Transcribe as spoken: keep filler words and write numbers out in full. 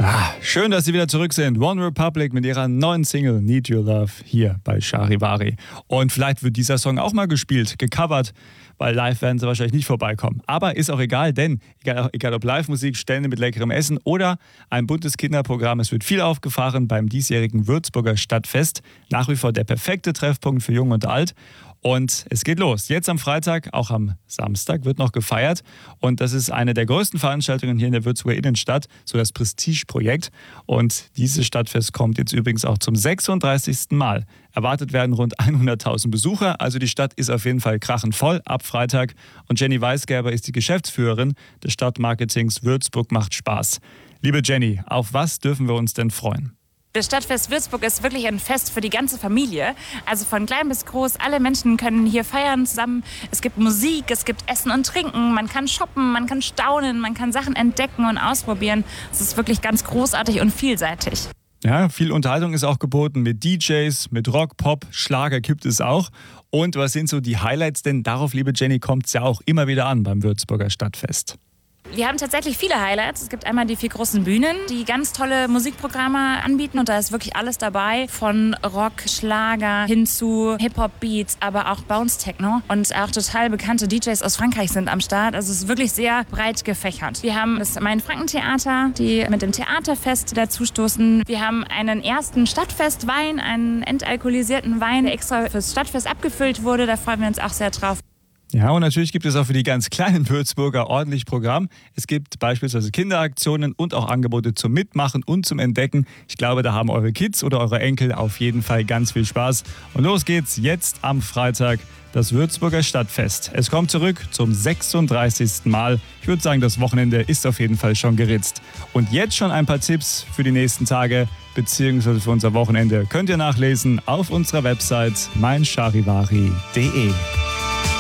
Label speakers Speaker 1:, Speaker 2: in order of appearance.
Speaker 1: Ah, schön, dass Sie wieder zurück sind. One Republic mit ihrer neuen Single Need Your Love hier bei Charivari. Und vielleicht wird dieser Song auch mal gespielt, gecovert, weil live werden sie wahrscheinlich nicht vorbeikommen. Aber ist auch egal, denn egal, egal ob Live-Musik, Stände mit leckerem Essen oder ein buntes Kinderprogramm, es wird viel aufgefahren beim diesjährigen Würzburger Stadtfest. Nach wie vor der perfekte Treffpunkt für Jung und Alt. Und es geht los. Jetzt am Freitag, auch am Samstag wird noch gefeiert. Und das ist eine der größten Veranstaltungen hier in der Würzburger Innenstadt, so das Prestige-Projekt. Und dieses Stadtfest kommt jetzt übrigens auch zum sechsunddreißigsten Mal. Erwartet werden rund hunderttausend Besucher. Also die Stadt ist auf jeden Fall krachend voll ab Freitag. Und Jenny Weisgerber ist die Geschäftsführerin des Stadtmarketings Würzburg macht Spaß. Liebe Jenny, auf was dürfen wir uns denn freuen?
Speaker 2: Das Stadtfest Würzburg ist wirklich ein Fest für die ganze Familie. Also von klein bis groß, alle Menschen können hier feiern zusammen. Es gibt Musik, es gibt Essen und Trinken, man kann shoppen, man kann staunen, man kann Sachen entdecken und ausprobieren. Es ist wirklich ganz großartig und vielseitig.
Speaker 1: Ja, viel Unterhaltung ist auch geboten mit D Js, mit Rock, Pop, Schlager gibt es auch. Und was sind so die Highlights? Denn darauf, liebe Jenny, kommt es ja auch immer wieder an beim Würzburger Stadtfest.
Speaker 2: Wir haben tatsächlich viele Highlights. Es gibt einmal die vier großen Bühnen, die ganz tolle Musikprogramme anbieten. Und da ist wirklich alles dabei, von Rock, Schlager hin zu Hip-Hop-Beats, aber auch Bounce-Techno. Und auch total bekannte D Js aus Frankreich sind am Start. Also es ist wirklich sehr breit gefächert. Wir haben das Main-Franken-Theater, die mit dem Theaterfest dazustoßen. Wir haben einen ersten Stadtfestwein, einen entalkoholisierten Wein, der extra fürs Stadtfest abgefüllt wurde. Da freuen wir uns auch sehr drauf.
Speaker 1: Ja, und natürlich gibt es auch für die ganz kleinen Würzburger ordentlich Programm. Es gibt beispielsweise Kinderaktionen und auch Angebote zum Mitmachen und zum Entdecken. Ich glaube, da haben eure Kids oder eure Enkel auf jeden Fall ganz viel Spaß. Und los geht's jetzt am Freitag, das Würzburger Stadtfest. Es kommt zurück zum sechsunddreißigsten Mal. Ich würde sagen, das Wochenende ist auf jeden Fall schon geritzt. Und jetzt schon ein paar Tipps für die nächsten Tage bzw. für unser Wochenende könnt ihr nachlesen auf unserer Website mein charivari punkt de.